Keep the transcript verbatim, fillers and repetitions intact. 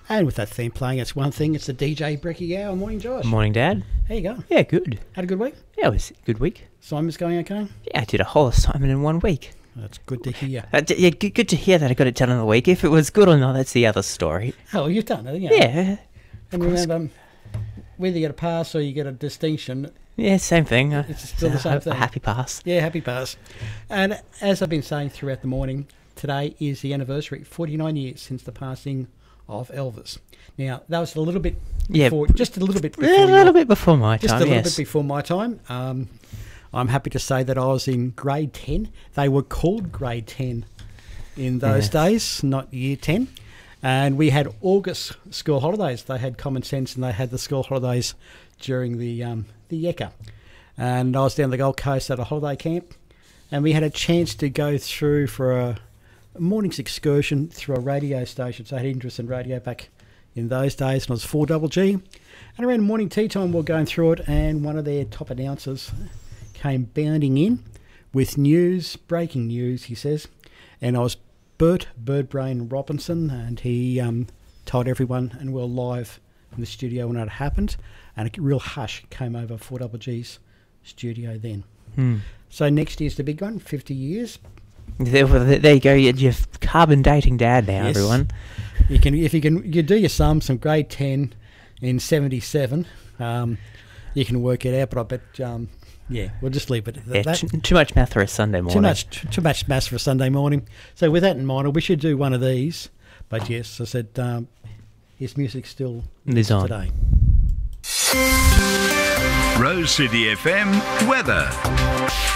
And with that theme playing, it's one thing. It's the D J Brecky Hour. Morning, Josh. Morning, Dad. How you going? Yeah, good. Had a good week? Yeah, it was a good week. Simon's going okay? Yeah, I did a whole assignment in one week. That's good to hear. Uh, d- yeah, good, good to hear that I got it done in a week. If it was good or not, that's the other story. Oh, well, you've done it, yeah. Yeah. And remember, um, whether you get a pass or you get a distinction, Yeah, same thing. Uh, it's still the same a, thing. A happy pass. Yeah, happy pass. And as I've been saying throughout the morning, today is the anniversary, forty-nine years since the passing of Elvis. Now, that was a little bit Yeah, before, just a little bit before. Yeah, a your- little bit before my Just time, a little yes. bit before my time. Um, I'm happy to say that I was in grade ten. They were called grade ten in those Yes. days, not year ten. And we had August school holidays. They had common sense and they had the school holidays during the um, the Y E C A. And I was down the Gold Coast at a holiday camp. And we had a chance to go through for a morning's excursion through a radio station. So I had interest in radio back in those days, and it was four double G. And around morning tea time, we were going through it, and one of their top announcers came bounding in with news, breaking news, he says. And I was Bert Birdbrain Robinson, and he um, told everyone, and we were live in the studio when it happened, and a real hush came over four double G's studio then. Hmm. So next year's the big one, fifty years. There, well, there you go. You're you're carbon dating Dad now, Yes. everyone. You can, if you can, you do your sums from grade ten in seventy-seven. Um, you can work it out, but I bet, um, yeah, we'll just leave it at Yeah, that. too, too much math for a Sunday morning. Too much, too, too much mass for a Sunday morning. So with that in mind, we should do one of these. But yes, I said um, his music still Lives on. today. Rose City F M weather.